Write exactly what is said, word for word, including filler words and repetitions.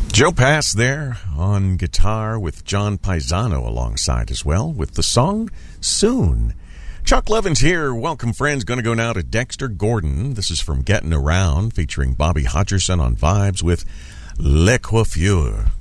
Joe Pass there on guitar with John Paisano alongside as well with the song Soon. Chuck Levin's here. Welcome, friends. Going to go now to Dexter Gordon. This is from Getting Around, featuring Bobby Hutcherson on vibes with Le Coiffure.